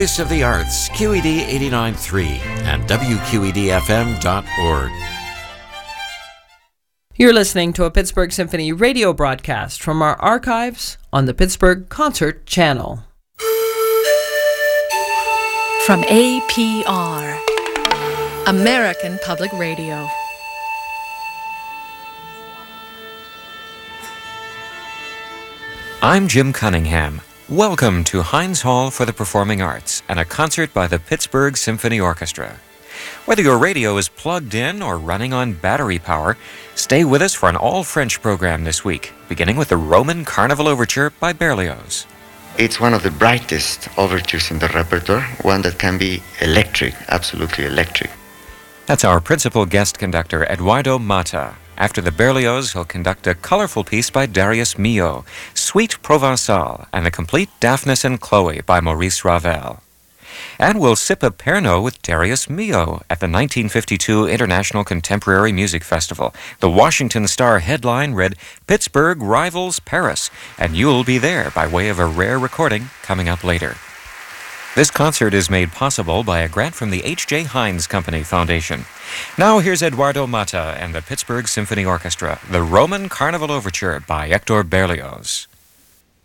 Voice of the Arts, QED 89.3 and WQEDFM.org. You're listening to a Pittsburgh Symphony radio broadcast from our archives on the Pittsburgh Concert Channel. From APR, American Public Radio. I'm Jim Cunningham. Welcome to Heinz Hall for the Performing Arts and a concert by the Pittsburgh Symphony Orchestra. Whether your radio is plugged in or running on battery power, stay with us for an all-French program this week, beginning with the Roman Carnival Overture by Berlioz. It's one of the brightest overtures in the repertoire, one that can be electric, absolutely electric. That's our principal guest conductor, Eduardo Mata. After the Berlioz, he'll conduct a colorful piece by Darius Milhaud, Suite Provençale, and the complete Daphnis and Chloe by Maurice Ravel. And we'll sip a Pernod with Darius Milhaud at the 1952 International Contemporary Music Festival. The Washington Star headline read, Pittsburgh rivals Paris, and you'll be there by way of a rare recording coming up later. This concert is made possible by a grant from the H.J. Heinz Company Foundation. Now here's Eduardo Mata and the Pittsburgh Symphony Orchestra, the Roman Carnival Overture by Hector Berlioz.